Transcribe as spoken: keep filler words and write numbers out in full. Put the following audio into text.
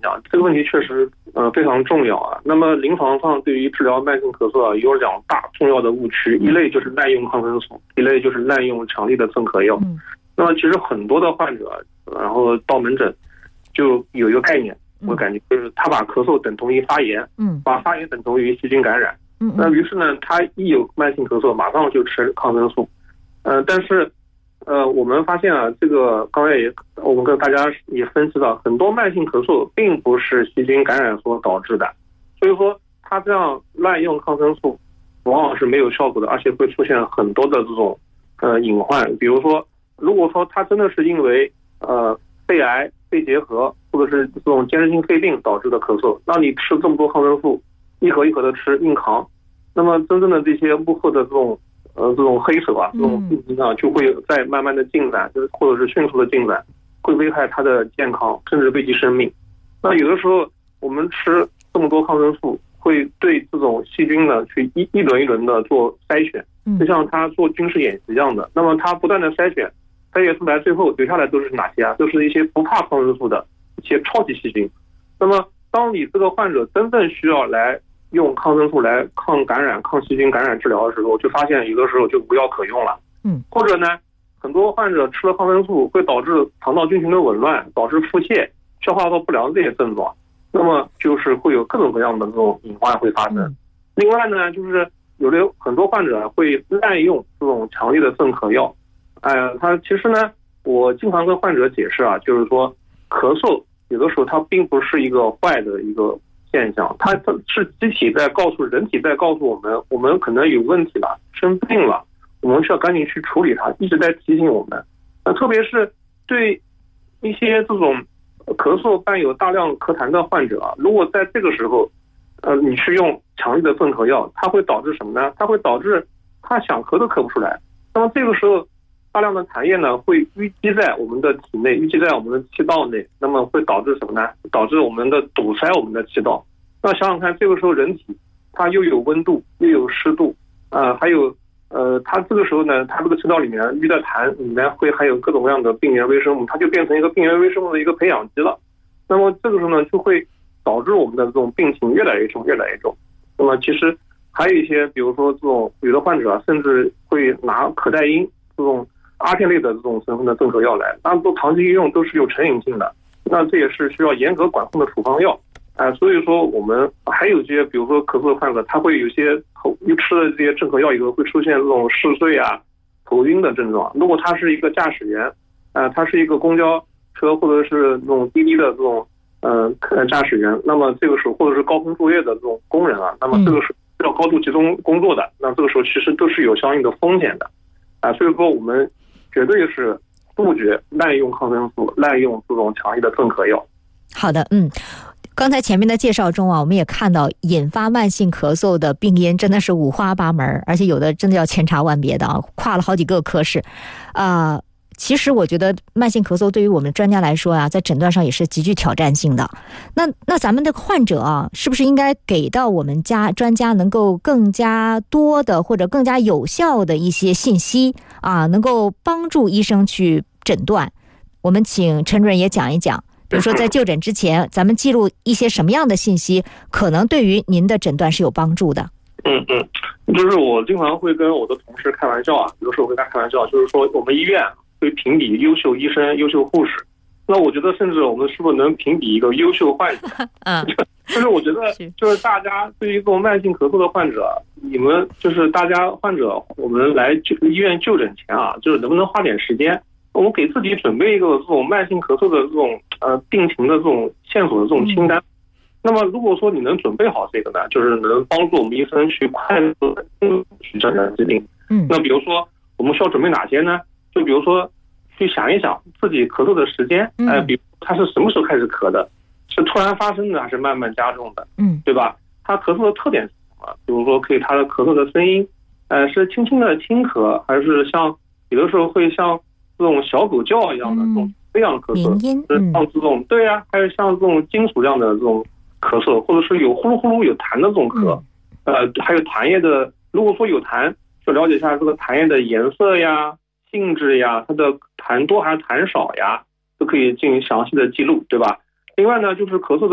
讲，这个问题确实呃非常重要啊。那么临床上对于治疗慢性咳嗽啊，有两大重要的误区，一类就是滥用抗生素，一类就是滥用强力的镇咳药。 嗯， 那么其实很多的患者，然后到门诊就有一个概念，我感觉就是他把咳嗽等同于发炎， 嗯， 把发炎等同于细菌感染。 嗯， 那于是呢，他一有慢性咳嗽，马上就吃抗生素。呃，但是，呃，我们发现啊，这个刚才也我们跟大家也分析到，很多慢性咳嗽并不是细菌感染所导致的，所以说他这样滥用抗生素，往往是没有效果的，而且会出现很多的这种呃隐患。比如说，如果说他真的是因为呃肺癌、肺结核或者是这种间质性肺病导致的咳嗽，那你吃这么多抗生素，一盒一盒的吃硬扛，那么真正的这些幕后的这种呃这种黑手啊，这种病情啊，就会在慢慢的进展，就是或者是迅速的进展，会危害他的健康，甚至危及生命。那有的时候我们吃这么多抗生素，会对这种细菌呢去一一轮一轮的做筛选，就像他做军事演习一样的。那么他不断的筛选，筛选出来，最后留下来都是哪些啊？都是一些不怕抗生素的一些超级细菌。那么当你这个患者真正需要来用抗生素来抗感染、抗细菌感染治疗的时候，就发现有的时候就无药可用了。 嗯， 或者呢，很多患者吃了抗生素会导致肠道菌群的紊乱，导致腹泻、消化道不良这些症状，那么就是会有各种各样的这种隐患会发生。嗯、另外呢，就是有的很多患者会滥用这种强力的镇咳药。哎、呃，他其实呢，我经常跟患者解释啊，就是说咳嗽有的时候它并不是一个坏的一个现象，它是机体在告诉人体在告诉我们，我们可能有问题了，生病了，我们需要赶紧去处理它，一直在提醒我们。那特别是对一些这种咳嗽伴有大量咳痰的患者啊，如果在这个时候，呃，你去用强力的镇咳药，它会导致什么呢？它会导致他想咳都咳不出来。那么这个时候，大量的痰液呢会淤积在我们的体内，淤积在我们的气道内，那么会导致什么呢？导致我们的堵塞我们的气道。那想想看，这个时候人体它又有温度又有湿度，呃，还有呃，它这个时候呢，它这个气道里面淤的痰里面会还有各种各样的病原微生物，它就变成一个病原微生物的一个培养基了。那么这个时候呢，就会导致我们的这种病情越来越重，越来越重。那么其实还有一些，比如说这种有的患者啊，甚至会拿可待因这种阿片类的这种成分的镇咳药来，那都长期应用都是有成瘾性的，那这也是需要严格管控的处方药。啊、呃，所以说我们还有一些，比如说咳嗽的患者，他会有些头一吃了这些镇咳药以后，会出现这种嗜睡啊、头晕的症状。如果他是一个驾驶员，啊、呃，他是一个公交车或者是那种滴滴的这种呃驾驶员，那么这个时候或者是高空作业的这种工人啊，那么这个是要高度集中工作的，那这个时候其实都是有相应的风险的。啊、呃，所以说我们绝对是杜绝滥用抗生素、滥用这种强力的镇咳药。 好的，嗯。刚才前面的介绍中啊，我们也看到引发慢性咳嗽的病因真的是五花八门，而且有的真的要千差万别的啊，跨了好几个科室。啊、呃，其实我觉得慢性咳嗽对于我们专家来说啊，在诊断上也是极具挑战性的。那那咱们的患者啊，是不是应该给到我们家专家能够更加多的或者更加有效的一些信息啊，能够帮助医生去诊断？我们请陈主任也讲一讲。比如说在就诊之前，咱们记录一些什么样的信息，可能对于您的诊断是有帮助的。 嗯嗯，就是我经常会跟我的同事开玩笑啊，有时候我跟他开玩笑，就是说我们医院会评比优秀医生、优秀护士，那我觉得甚至我们是不是能评比一个优秀患者？嗯，就是我觉得就是大家对于这种慢性咳嗽的患者，你们就是大家患者，我们来就医院就诊前啊，就是能不能花点时间？我们给自己准备一个这种慢性咳嗽的这种呃病情的这种线索的这种清单。那么如果说你能准备好这个呢，就是能帮助我们医生去快速的去诊断疾病。嗯，那比如说我们需要准备哪些呢？就比如说去想一想自己咳嗽的时间，哎、呃，比如他是什么时候开始咳的，是突然发生的还是慢慢加重的？嗯，对吧？他咳嗽的特点是什么？比如说可以他的咳嗽的声音，呃，是轻轻的轻咳，还是像有的时候会像这种小狗叫一样的这种这样的咳嗽，是像这种对啊，还有像这种金属这样的这种咳嗽，或者是有呼噜呼噜有痰的这种咳，呃，还有痰液的，如果说有痰，就了解一下这个痰液的颜色呀、性质呀，它的痰多还是痰少呀，都可以进行详细的记录，对吧？另外呢，就是咳嗽的